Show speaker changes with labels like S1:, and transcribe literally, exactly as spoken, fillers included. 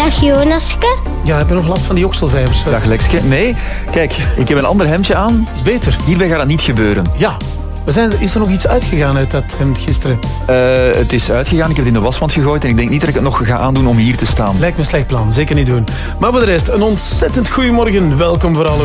S1: Dag Jonaske.
S2: Ja, heb je nog last van die okselvijvers?
S3: Dag Lekske. Nee, kijk, ik heb een ander hemdje aan.
S2: Is beter.
S3: Hierbij gaat dat niet gebeuren.
S2: Ja. We zijn, is er nog iets uitgegaan uit dat hemd gisteren?
S3: Uh, het is uitgegaan, ik heb het in de wasmand gegooid en ik denk niet dat ik het nog ga aandoen om hier te staan.
S2: Lijkt me een slecht plan, zeker niet doen. Maar voor de rest, een ontzettend goedemorgen. Welkom voor alle